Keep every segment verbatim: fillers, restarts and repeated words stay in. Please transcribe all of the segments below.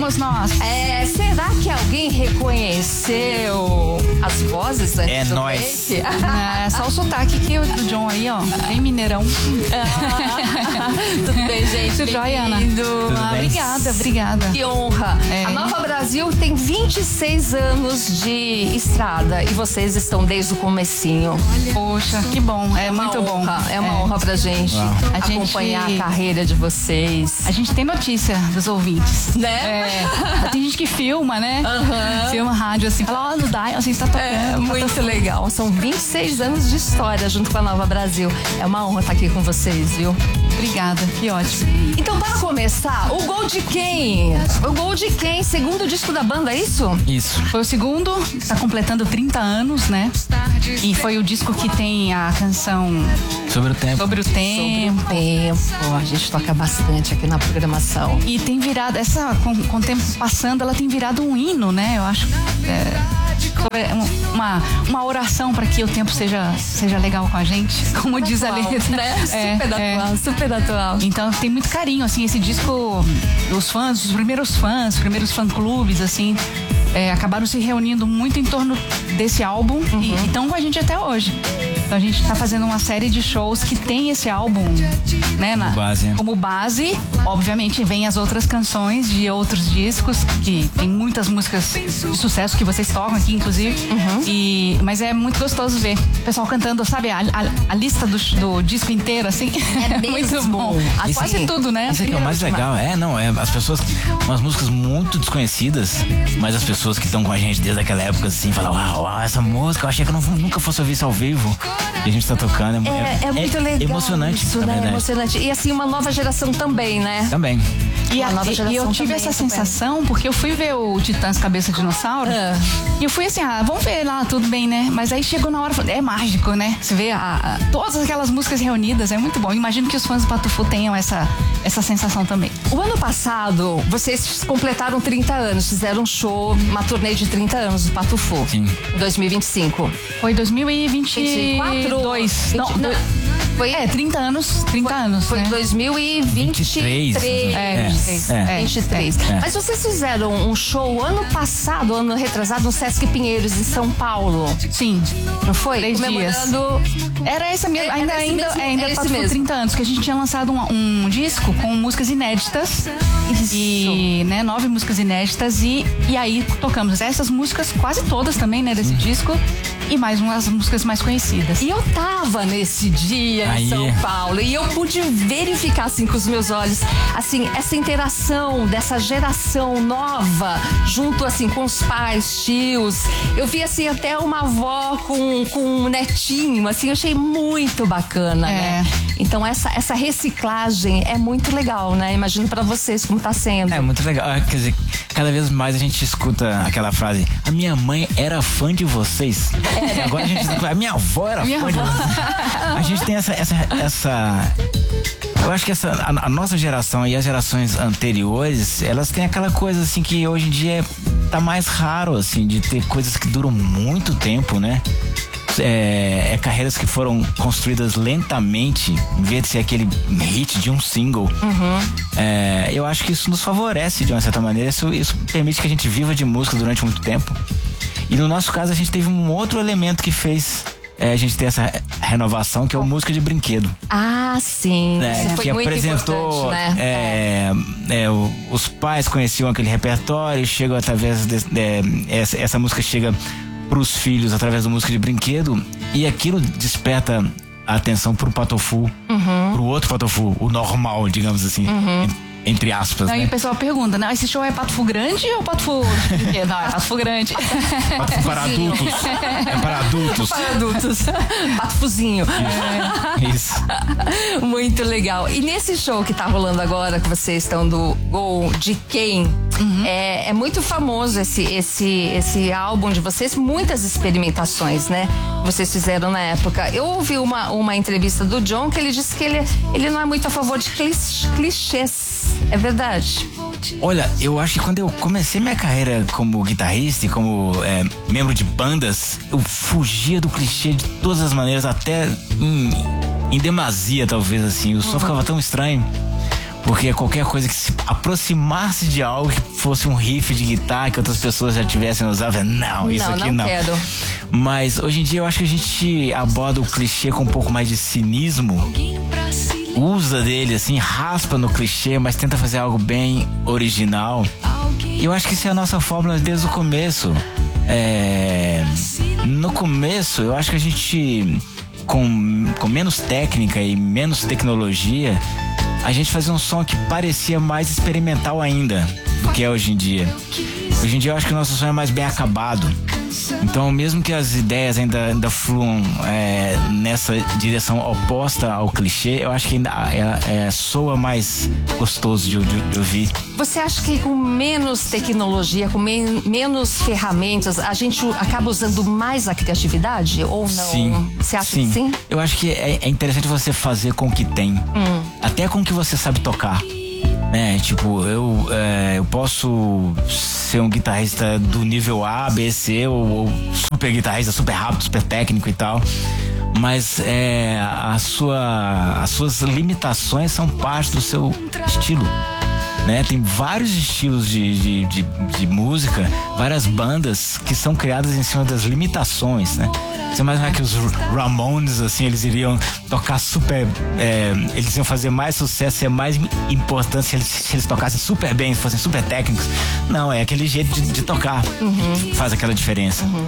somos nós. É, será que alguém reconheceu as vozes antes É do nós. break? É só o sotaque que o do John aí, ó. Bem mineirão. Tudo bem, gente? Tudo jóia, Ana? Bem-vindo. Ah, obrigada, obrigada. Que honra. É. A Nova Brasil tem vinte e seis anos de estrada e vocês estão desde o comecinho. Poxa, que bom. É, Uma muito bom. honra, É uma honra pra gente Uau. A gente- acompanhar a carreira de vocês. A gente tem notícia dos ouvintes. Né? É, tem gente que filma, né? Aham. Filma rádio assim, fala, ó, no Dial, assim, você tá tocando. É tá muito tocando. legal. São vinte e seis anos de história junto com a Nova Brasil. É uma honra estar aqui com vocês, viu? Obrigada, que ótimo. Então, para começar, o Gol de Quem? O Gol de Quem? Segundo disco da banda, é isso? Isso. Foi o segundo, tá completando trinta anos, né? E foi o disco que tem a canção Sobre o tempo. Sobre o Tempo. Tempo. A gente toca bastante aqui na programação. E tem virado, essa, com, com o tempo passando, ela tem virado um hino, né? Eu acho. É, sobre um- uma, uma oração para que o tempo seja, seja legal com a gente, como diz a Atual, letra. né? É, Super é. atual, super atual. Então tem muito carinho, assim, esse disco, os fãs, os primeiros fãs, os primeiros fã-clubes, assim, é, acabaram se reunindo muito em torno desse álbum e estão com a gente até hoje. Então a gente tá fazendo uma série de shows que tem esse álbum, né, na, base. como base. Obviamente vem as outras canções de outros discos, que tem muitas músicas de sucesso que vocês tocam aqui, inclusive. E, mas é muito gostoso ver o pessoal cantando, sabe, a, a, a lista do, do disco inteiro, assim. É mesmo? muito bom. Assim, Quase tudo, né? Isso aqui é o mais legal, é, não, é as pessoas, umas músicas muito desconhecidas, mas as pessoas que estão com a gente desde aquela época, assim, falam, uau, uau, essa música, eu achei que eu não, nunca fosse ouvir isso ao vivo, e a gente tá tocando, é, É, é muito legal. emocionante, isso, na né? verdade. Emocionante. E assim, uma nova geração também, né? Também. E, Uma a- nova e- e geração eu tive também, essa também. sensação porque eu fui ver o Titãs Cabeça Dinossauro Ah. e eu fui assim, ah, vamos ver lá, tudo bem, né? Mas aí chegou na hora, é mágico, né? Você vê a- a- todas aquelas músicas reunidas, é muito bom. Imagino que os fãs do Patufu tenham essa, essa sensação também. O ano passado, vocês completaram trinta anos, fizeram um show, uma turnê de trinta anos do Patufu. Sim. Em dois mil e vinte e cinco. Foi dois mil e vinte e quatro? dois. Não, Não, foi, é, trinta anos, trinta anos, foi né? dois mil e vinte e três. É, vinte e três. É. vinte e três. É. Mas vocês fizeram um show ano passado, ano retrasado, no Sesc Pinheiros, em São Paulo. Sim. Não foi? Três Comemorando. Era esse mesmo, Era ainda, esse ainda, mesmo, é, ainda era esse passou mesmo. trinta anos, que a gente tinha lançado um, um disco com músicas inéditas. E, né, nove músicas inéditas e, e aí tocamos essas músicas, quase todas também, né, desse disco. E mais umas músicas mais conhecidas. E eu tava nesse dia Aí. em São Paulo e eu pude verificar assim com os meus olhos, assim, essa interação dessa geração nova junto assim com os pais, tios. Eu vi assim até uma avó com, com um netinho, assim, eu achei muito bacana, É. né? Então essa, essa reciclagem é muito legal, né? Imagino pra vocês como tá sendo. É muito legal, ah, quer dizer, cada vez mais a gente escuta aquela frase, a minha mãe era fã de vocês. E agora a gente a minha avó era Minha fã de avó. vocês. A gente tem essa, essa, essa eu acho que essa, a, a nossa geração e as gerações anteriores, elas têm aquela coisa assim que hoje em dia tá mais raro, assim, de ter coisas que duram muito tempo, né? É, é carreiras que foram construídas lentamente, em vez de ser aquele hit de um single. É, eu acho que isso nos favorece de uma certa maneira. Isso, isso permite que a gente viva de música durante muito tempo. E no nosso caso, a gente teve um outro elemento que fez é, a gente ter essa renovação, que é o música de brinquedo. Ah, sim. Né, Isso foi que muito apresentou importante, né? é, é, o- os pais conheciam aquele repertório, chegam através de, é, essa, essa música chega para os filhos através da música de brinquedo e aquilo desperta a atenção pro Patufu, pro outro Patufu, o normal, digamos assim, en- entre aspas, Aí né? o pessoal pergunta, né? Esse show é Patufu grande ou Patufu de brinquedo? Não, é Patufu grande. Patufu para adultos. É para adultos. Para adultos. Patufuzinho. Isso. Muito legal. E nesse show que tá rolando agora, que vocês estão do Gol de Quem, é, é muito famoso esse, esse, esse álbum de vocês, muitas experimentações, né? Vocês fizeram na época. Eu ouvi uma, uma entrevista do John que ele disse que ele, ele não é muito a favor de clis- clichês. É verdade? Olha, eu acho que quando eu comecei minha carreira como guitarrista e como é, membro de bandas, eu fugia do clichê de todas as maneiras, até em, em demasia, talvez, assim. O som ficava tão estranho. Porque qualquer coisa que se aproximasse de algo que fosse um riff de guitarra que outras pessoas já tivessem usado, não, isso não, aqui não. não. Quero. Mas hoje em dia eu acho que a gente aborda o clichê com um pouco mais de cinismo. Usa dele assim, raspa no clichê, mas tenta fazer algo bem original. E eu acho que isso é a nossa fórmula desde o começo. É... No começo, eu acho que a gente, com, com menos técnica e menos tecnologia, a gente fazia um som que parecia mais experimental ainda do que é hoje em dia. Hoje em dia eu acho que o nosso som é mais bem acabado. Então, mesmo que as ideias ainda, ainda fluam é, nessa direção oposta ao clichê, eu acho que ainda é, é, soa mais gostoso de, de, de ouvir. Você acha que com menos tecnologia, com men- menos ferramentas, a gente acaba usando mais a criatividade? Ou não? Sim. Você acha sim. que sim? Eu acho que é, é interessante você fazer com o que tem. Hum. Até com o que você sabe tocar. É, tipo, eu, é, eu posso ser um guitarrista do nível A, B, C, ou, ou super guitarrista, super rápido, super técnico e tal. Mas é, a sua, as suas limitações são parte do seu estilo. Né? Tem vários estilos de, de, de, de música, várias bandas que são criadas em cima das limitações, né? Você imagina que os Ramones, assim, eles iriam tocar super... É, eles iam fazer mais sucesso, ser mais importante se eles, se eles tocassem super bem, se fossem super técnicos. Não, é aquele jeito de, de tocar uhum. que faz aquela diferença. Uhum.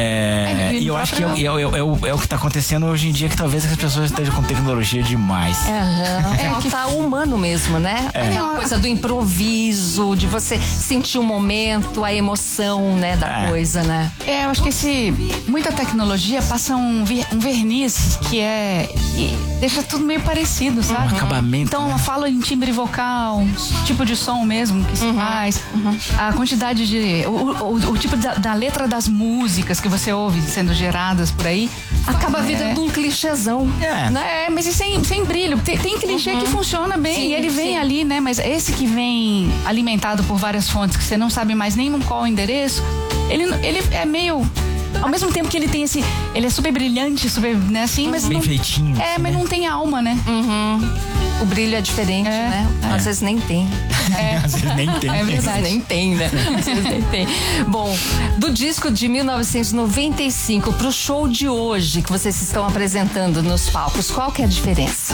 É, e eu acho que é, é, é, é, o, é o que está acontecendo hoje em dia, que talvez as pessoas estejam com tecnologia demais. Uhum. É o que tá humano mesmo, né? É. Aquela coisa do improviso, de você sentir o momento, a emoção, né, da é. coisa, né? É, eu acho que esse... Muita tecnologia passa um, um verniz que é... E deixa tudo meio parecido, sabe? Um acabamento. Então, né? fala em timbre vocal, tipo de som mesmo que se uhum. faz, uhum. a quantidade de... O, o, o tipo da, da letra das músicas que você ouve sendo geradas por aí. Acaba virando é. um clichêzão. É, né? Mas e sem, sem brilho. Tem, tem clichê uhum. que funciona bem sim, e ele vem sim. ali, né? Mas esse que vem alimentado por várias fontes que você não sabe mais nem qual o endereço, ele, ele é meio... Ao mesmo tempo que ele tem esse... Ele é super brilhante, super, né, assim, mas bem não... feitinho. É, assim, mas né? não tem alma, né? Uhum. O brilho é diferente, é, né? É. Às vezes nem tem. É. Às vezes nem tem. É verdade, nem tem, né? Às vezes nem tem. Bom, do disco de mil novecentos e noventa e cinco pro show de hoje que vocês estão apresentando nos palcos, qual que é a diferença?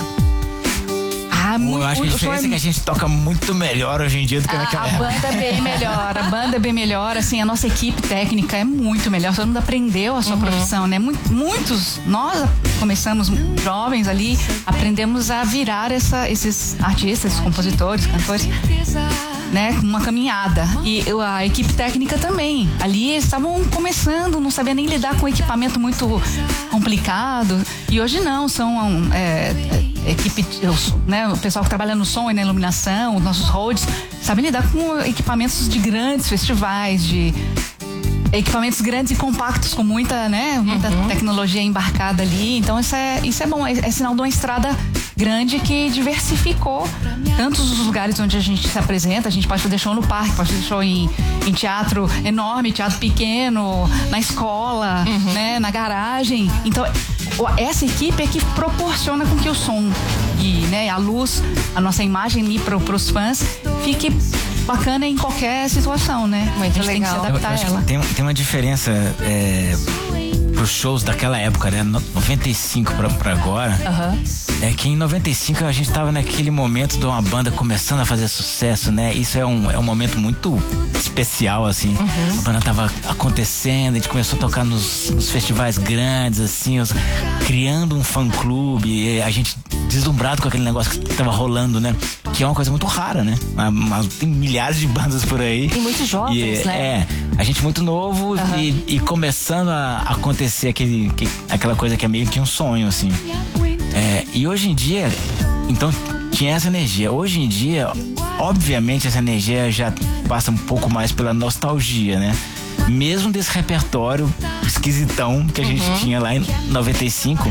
Ah, muito, eu acho que a diferença é que a gente toca muito melhor hoje em dia do que a, naquela a época. A banda é bem melhor, a banda é bem melhor, assim, a nossa equipe técnica é muito melhor, todo mundo aprendeu a sua uhum. profissão, né? Muitos, nós começamos jovens ali, aprendemos a virar essa, esses artistas, compositores, cantores, né? Uma caminhada. E a equipe técnica também. Ali eles estavam começando, não sabia nem lidar com equipamento muito complicado. E hoje não, são é, equipe, né? O pessoal que trabalha no som e na iluminação, os nossos roads, sabem lidar com equipamentos de grandes festivais, de equipamentos grandes e compactos com muita, né, muita uhum. tecnologia embarcada ali. Então isso é, isso é bom, é, é sinal de uma estrada grande que diversificou tantos os lugares onde a gente se apresenta. A gente pode fazer show no parque, pode fazer show em, em teatro enorme, teatro pequeno, na escola, uhum. né, na garagem. Então essa equipe é que proporciona com que o som e, né, a luz, a nossa imagem ali para os fãs fique bacana em qualquer situação, né? Muito a gente legal. tem que se adaptar eu, eu a ela. Tem, tem uma diferença é, pros shows daquela época, né? noventa e cinco pra, pra agora. Uhum. É que em noventa e cinco a gente tava naquele momento de uma banda começando a fazer sucesso, né? Isso é um, é um momento muito especial, assim. Uhum. A banda tava acontecendo, a gente começou a tocar nos, nos festivais grandes, assim, os, criando um fã-clube, a gente deslumbrado com aquele negócio que tava rolando, né? Que é uma coisa muito rara, né? Mas tem milhares de bandas por aí. Tem muitos jovens, e, né? É, a gente muito novo uhum. e, e começando a acontecer aquele, que, aquela coisa que é meio que um sonho, assim. É, e hoje em dia, então, tinha essa energia. Hoje em dia, obviamente, essa energia já passa um pouco mais pela nostalgia, né? Mesmo desse repertório esquisitão que a gente uhum. tinha lá em noventa e cinco.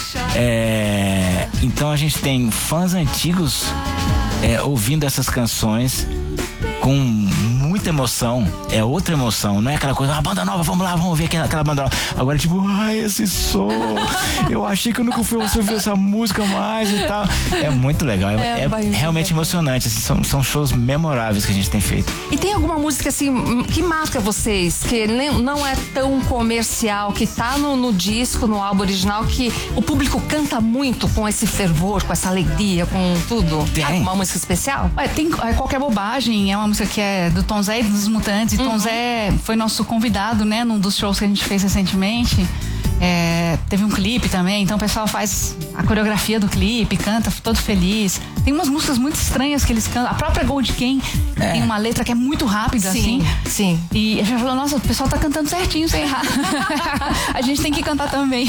É, então a gente tem fãs antigos é, ouvindo essas canções com muita outra emoção, é outra emoção, não é aquela coisa, ah, banda nova, vamos lá, vamos ver aquela, aquela banda nova. Agora, tipo, ai, esse som, eu achei que eu nunca fui ouvir essa música mais e tal. É muito legal, é, é, é realmente emocionante, assim, são, são shows memoráveis que a gente tem feito. E tem alguma música, assim, que marca vocês, que não é tão comercial, que tá no, no disco, no álbum original, que o público canta muito com esse fervor, com essa alegria, com tudo? Tem. Alguma música especial? É, tem é, Qualquer Bobagem, é uma música que é do Tom Zé e dos Mutantes, e uhum. Tom Zé foi nosso convidado, né, num dos shows que a gente fez recentemente. É, teve um clipe também, então o pessoal faz a coreografia do clipe, canta todo feliz. Tem umas músicas muito estranhas que eles cantam. A própria Gold Ken é. tem uma letra que é muito rápida, sim, assim. Sim. E a gente falou, nossa, o pessoal tá cantando certinho, sem errar. A gente tem que cantar também.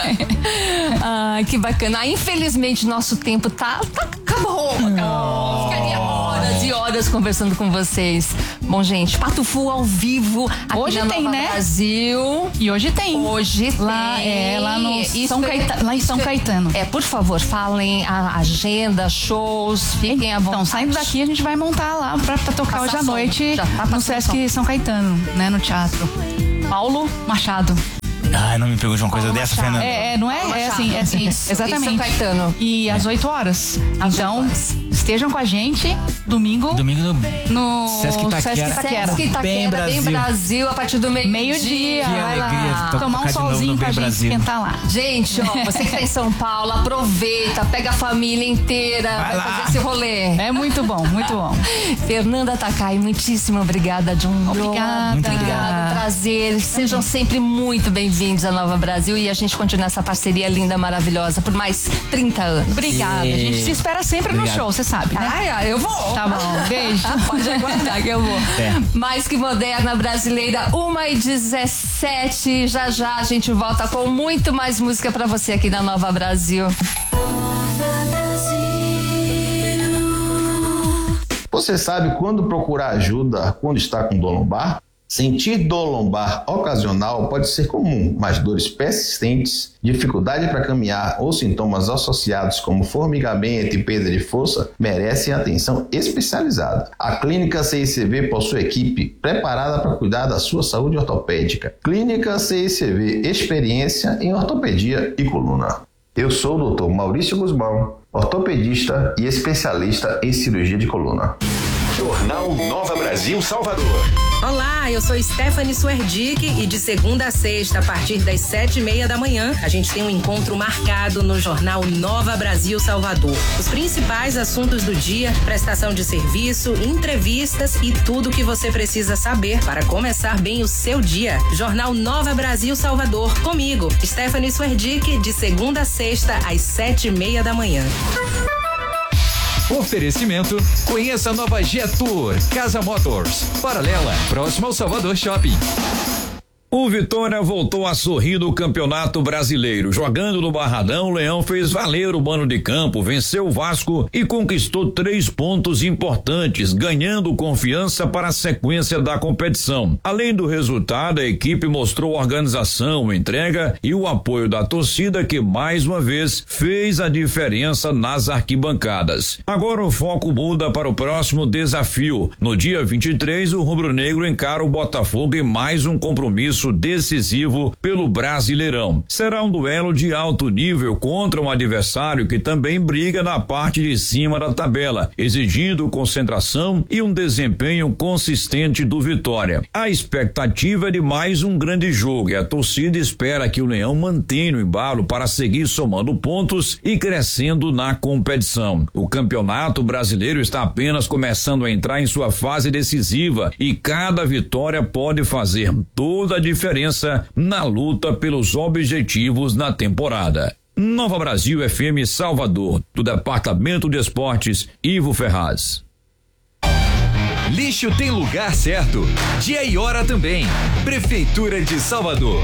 Ai, que bacana. Ah, infelizmente, nosso tempo tá, tá acabou. acabou. Ficaria horas e horas conversando com vocês. Bom, gente, Pato Fu ao vivo aqui hoje na tem, Nova né? Brasil. E hoje tem. Hoje lá, tem. É, lá, no São Caetano, lá em São Caetano. É, por favor, falem a agenda, shows, fiquem à vontade. Então, saindo daqui, a gente vai montar lá pra, pra tocar hoje à noite tá no Sesc São Caetano, né, no teatro. Paulo Machado. Ai, não me pergunte uma coisa Paulo dessa, Machado. Fernanda. É, é, não é? É assim, é assim. Isso, exatamente. São Caetano. E às oito horas. Às então, oito horas. estejam com a gente domingo. Domingo no, no Sesc Itaquera. Sesc Itaquera. Sesc Itaquera, Bem Brasil. bem Brasil, a partir do meio-dia. Meio-dia. Que Vai alegria lá. to- Tomar um solzinho pra gente Brasil. esquentar lá. Gente, ó, você que tá em São Paulo, aproveita, pega a família inteira, Vai vai lá. fazer esse rolê. É muito bom, muito bom. Fernanda Takai, muitíssimo obrigada, John. Obrigada. Muito Obrigado, prazer. Sejam sempre muito bem-vindos à Nova Brasil e a gente continua essa parceria linda, maravilhosa por mais trinta anos. Obrigada. E- A gente se espera sempre Obrigado. no show, você sabe, né? Ai, ai, eu vou. Tá bom, beijo. Pode aguardar que eu vou. É. Mais que moderna brasileira, uma e dezessete. Já já a gente volta com muito mais música pra você aqui na Nova Brasil. Você sabe quando procurar ajuda quando está com dor lombar? Sentir dor lombar ocasional pode ser comum, mas dores persistentes, dificuldade para caminhar ou sintomas associados como formigamento e perda de força merecem atenção especializada. A Clínica C I C V possui equipe preparada para cuidar da sua saúde ortopédica. Clínica C I C V, experiência em ortopedia e coluna. Eu sou o doutor Maurício Guzmão, ortopedista e especialista em cirurgia de coluna. Jornal Nova Brasil Salvador. Olá, eu sou Stephanie Suerdick e de segunda a sexta, a partir das sete e meia da manhã, a gente tem um encontro marcado no Jornal Nova Brasil Salvador. Os principais assuntos do dia, prestação de serviço, entrevistas e tudo o que você precisa saber para começar bem o seu dia. Jornal Nova Brasil Salvador, comigo, Stephanie Suerdick, de segunda a sexta, às sete e meia da manhã. Oferecimento, conheça a nova Jetour, Casa Motors, paralela, próximo ao Salvador Shopping. O Vitória voltou a sorrir no Campeonato Brasileiro. Jogando no Barradão, o Leão fez valer o mano de campo, venceu o Vasco e conquistou três pontos importantes, ganhando confiança para a sequência da competição. Além do resultado, a equipe mostrou organização, entrega e o apoio da torcida que, mais uma vez, fez a diferença nas arquibancadas. Agora o foco muda para o próximo desafio. No dia vinte e três, o rubro-negro encara o Botafogo em mais um compromisso decisivo pelo Brasileirão. Será um duelo de alto nível contra um adversário que também briga na parte de cima da tabela, exigindo concentração e um desempenho consistente do Vitória. A expectativa é de mais um grande jogo e a torcida espera que o Leão mantenha o embalo para seguir somando pontos e crescendo na competição. O Campeonato Brasileiro está apenas começando a entrar em sua fase decisiva e cada vitória pode fazer toda a diferença na luta pelos objetivos na temporada. Nova Brasil F M Salvador, do Departamento de Esportes, Ivo Ferraz. Lixo tem lugar certo, dia e hora também. Prefeitura de Salvador.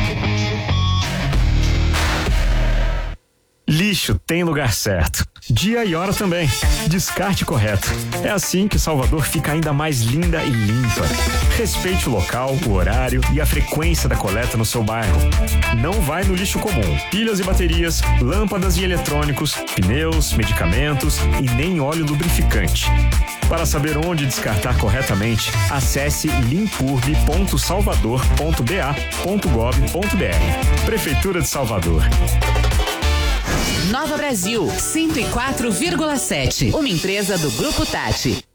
Lixo tem lugar certo. Dia e hora também. Descarte correto. É assim que Salvador fica ainda mais linda e limpa. Respeite o local, o horário e a frequência da coleta no seu bairro. Não vai no lixo comum. Pilhas e baterias, lâmpadas e eletrônicos, pneus, medicamentos e nem óleo lubrificante. Para saber onde descartar corretamente, acesse limpurb ponto salvador ponto b a ponto gov ponto b r. Prefeitura de Salvador. Nova Brasil, cento e quatro vírgula sete. Uma empresa do Grupo Tati.